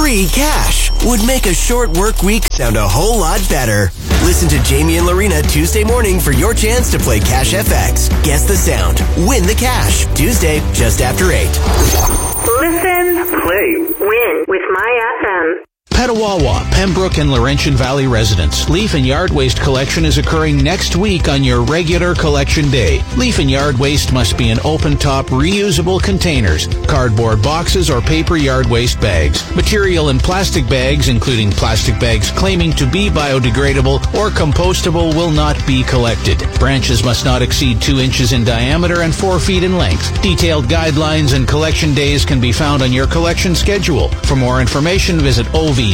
Free cash would make a short work week sound a whole lot better. Listen to Jamie and Lorena Tuesday morning for your chance to play Cash FX. Guess the sound. Win the cash. Tuesday, just after 8. Listen, play, win with My FM. Petawawa, Pembroke and Laurentian Valley residents. Leaf and yard waste collection is occurring next week on your regular collection day. Leaf and yard waste must be in open-top, reusable containers, cardboard boxes or paper yard waste bags. Material and plastic bags, including plastic bags claiming to be biodegradable or compostable, will not be collected. Branches must not exceed 2 inches in diameter and 4 feet in length. Detailed guidelines and collection days can be found on your collection schedule. For more information, visit ovwrc.com.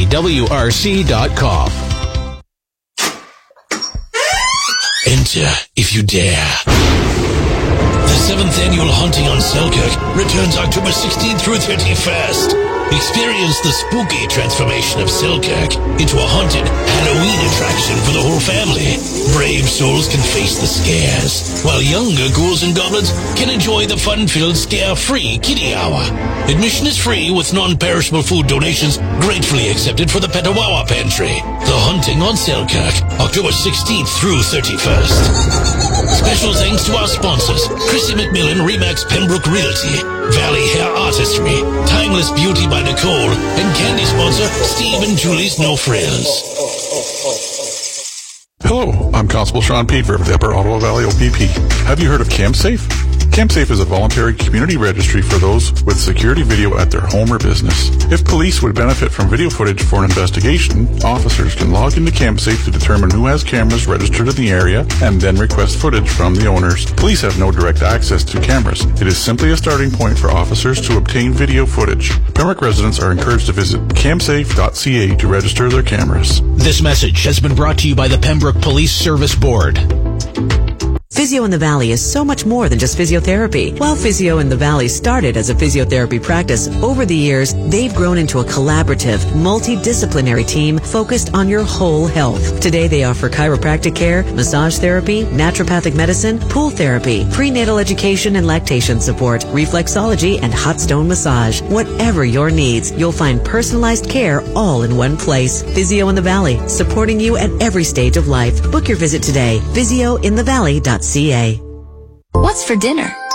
Enter, if you dare. The 7th annual Hunting on Selkirk returns October 16th through 31st. Experience the spooky transformation of Selkirk into a haunted Halloween attraction for the whole family. Brave souls can face the scares, while younger ghouls and goblins can enjoy the fun-filled scare-free kiddie hour. Admission is free with non-perishable food donations gratefully accepted for the Petawawa Pantry. The Hunting on Selkirk, October 16th through 31st. Special thanks to our sponsors, Chrissy McMillan, Remax Pembroke Realty, Valley Hair Artistry, Timeless Beauty by Nicole, and candy sponsor Steve and Julie's No Frills. Hello, I'm Constable Sean Peaver of the Upper Ottawa Valley OPP. Have you heard of CampSafe? CampSafe is a voluntary community registry for those with security video at their home or business. If police would benefit from video footage for an investigation, officers can log into CampSafe to determine who has cameras registered in the area and then request footage from the owners. Police have no direct access to cameras. It is simply a starting point for officers to obtain video footage. Pembroke residents are encouraged to visit campsafe.ca to register their cameras. This message has been brought to you by the Pembroke Police Service Board. Physio in the Valley is so much more than just physiotherapy. While Physio in the Valley started as a physiotherapy practice, over the years, they've grown into a collaborative, multidisciplinary team focused on your whole health. Today, they offer chiropractic care, massage therapy, naturopathic medicine, pool therapy, prenatal education and lactation support, reflexology, and hot stone massage. Whatever your needs, you'll find personalized care all in one place. Physio in the Valley, supporting you at every stage of life. Book your visit today. PhysioInTheValley.ca. What's for dinner?